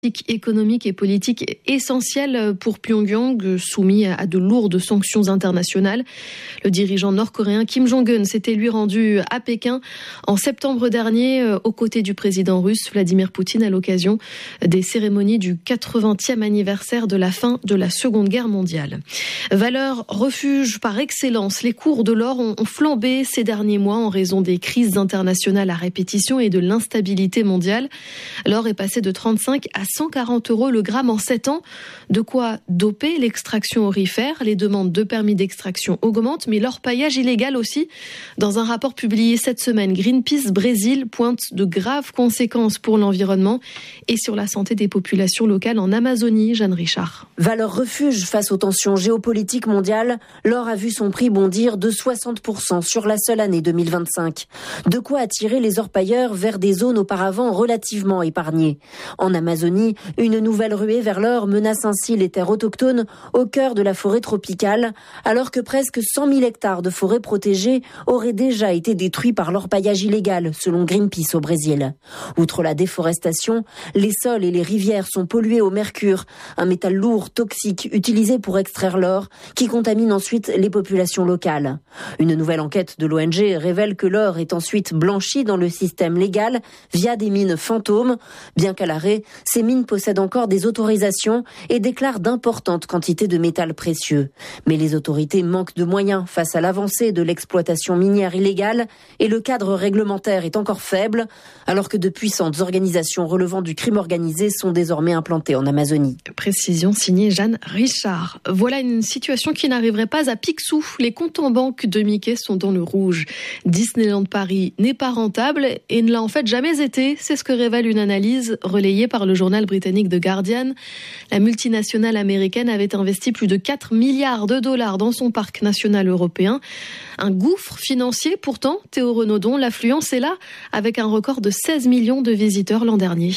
économique et politique essentielle pour Pyongyang, soumis à de lourdes sanctions internationales. Le dirigeant nord-coréen Kim Jong-un s'était lui rendu à Pékin en septembre dernier aux côtés du président russe Vladimir Poutine à l'occasion des cérémonies du 80e anniversaire de la fin de la Seconde Guerre mondiale. Valeur refuge par excellence, les cours de l'or ont flambé ces derniers mois en raison des crises internationales à répétition et de l'instabilité mondiale. L'or est passé de 35 à 140 € le gramme en 7 ans. De quoi doper l'extraction aurifère. Les demandes de permis d'extraction augmentent, mais l'orpaillage illégal aussi. Dans un rapport publié cette semaine, Greenpeace Brésil pointe de graves conséquences pour l'environnement et sur la santé des populations locales en Amazonie. Jeanne Richard. Valeur refuge face aux tensions géopolitiques mondiales, l'or a vu son prix bondir de 60% sur la seule année 2025. De quoi attirer les orpailleurs vers des zones auparavant relativement épargnées. En Amazonie, une nouvelle ruée vers l'or menace ainsi les terres autochtones au cœur de la forêt tropicale, alors que presque 100 000 hectares de forêts protégées auraient déjà été détruits par l'orpaillage illégal, selon Greenpeace au Brésil. Outre la déforestation, les sols et les rivières sont pollués au mercure, un métal lourd, toxique, utilisé pour extraire l'or, qui contamine ensuite les populations locales. Une nouvelle enquête de l'ONG révèle que l'or est ensuite blanchi dans le système légal via des mines fantômes. Bien qu'à l'arrêt, ces mines possèdent encore des autorisations et déclarent d'importantes quantités de métal précieux. Mais les autorités manquent de moyens face à l'avancée de l'exploitation minière illégale et le cadre réglementaire est encore faible, alors que de puissantes organisations relevant du crime organisé sont désormais implantées en Amazonie. Précision signée Jeanne Richard. Voilà une situation qui n'arriverait pas à Picsou. Les comptes en banque de Mickey sont dans le rouge. Disneyland Paris n'est pas rentable et ne l'a en fait jamais été. C'est ce que révèle une analyse relayée par le journal britannique The Guardian. La multinationale américaine avait investi plus de 4 milliards de dollars dans son parc national européen. Un gouffre financier pourtant, Théo Renaudon, l'affluence est là avec un record de 16 millions de visiteurs l'an dernier.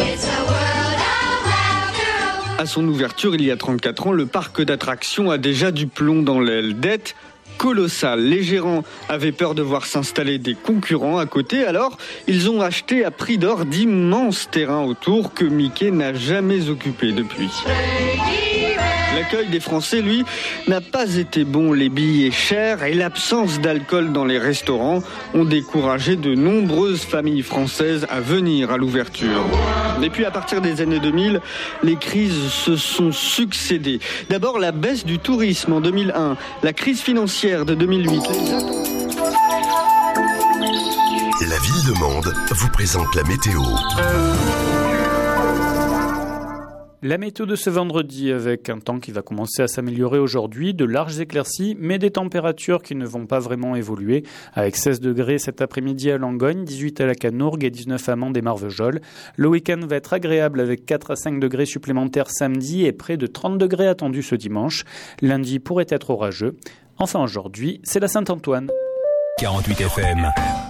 À son ouverture il y a 34 ans, le parc d'attractions a déjà du plomb dans l'aile. Dette colossale. Les gérants avaient peur de voir s'installer des concurrents à côté, alors ils ont acheté à prix d'or d'immenses terrains autour que Mickey n'a jamais occupés depuis. L'accueil des Français, lui, n'a pas été bon. Les billets chers et l'absence d'alcool dans les restaurants ont découragé de nombreuses familles françaises à venir à l'ouverture. Et puis à partir des années 2000, les crises se sont succédées. D'abord la baisse du tourisme en 2001, la crise financière de 2008. La Ville de Mende vous présente la météo. La météo de ce vendredi avec un temps qui va commencer à s'améliorer aujourd'hui, de larges éclaircies, mais des températures qui ne vont pas vraiment évoluer, avec 16 degrés cet après-midi à Langogne, 18 à la Canourgue et 19 à Mende et Marvejols. Le week-end va être agréable avec 4 à 5 degrés supplémentaires samedi et près de 30 degrés attendus ce dimanche. Lundi pourrait être orageux. Enfin aujourd'hui, c'est la Saint-Antoine. 48 FM.